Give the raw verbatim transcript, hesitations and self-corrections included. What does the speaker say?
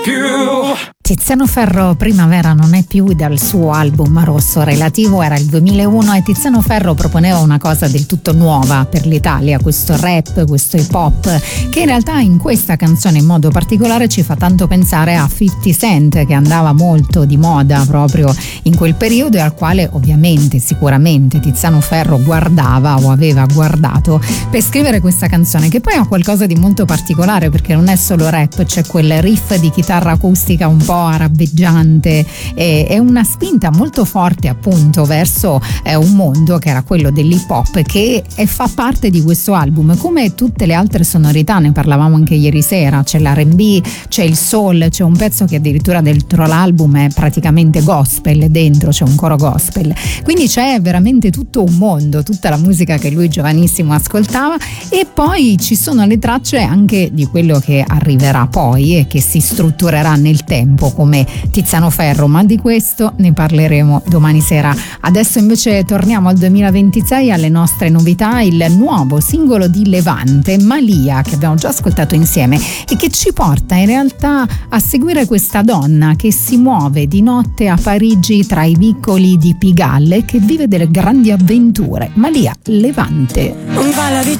più. Tiziano Ferro Primavera non è più dal suo album Rosso Relativo, era il duemilauno e Tiziano Ferro proponeva una cosa del tutto nuova per l'Italia, questo rap, questo hip hop, che in realtà in questa canzone in modo particolare ci fa tanto pensare a fifty Cent, che andava molto di moda proprio in quel periodo e al quale ovviamente sicuramente Tiziano Ferro guardava o aveva guardato per scrivere questa canzone, che poi ha qualcosa di molto particolare perché non è solo rap, c'è quel riff di chitarra acustica un po' arabeggiante e, e una spinta molto forte appunto verso eh, un mondo che era quello dell'hip hop, che è, fa parte di questo album come tutte le altre sonorità. Ne parlavamo anche ieri sera, c'è l'R and B, c'è il soul, c'è un pezzo che addirittura dentro l'album è praticamente gospel, dentro c'è un coro gospel, quindi c'è veramente tutto un mondo, tutta la musica che lui giovanissimo ascoltava. E poi ci sono le tracce anche di quello che arriverà poi e che si strutturerà nel tempo come Tiziano Ferro, ma di questo ne parleremo domani sera. Adesso invece torniamo al duemilaventisei, alle nostre novità, il nuovo singolo di Levante, Malia, che abbiamo già ascoltato insieme e che ci porta in realtà a seguire questa donna che si muove di notte a Parigi tra i vicoli di Pigalle, che vive delle grandi avventure. Malia, Levante. Un ballo di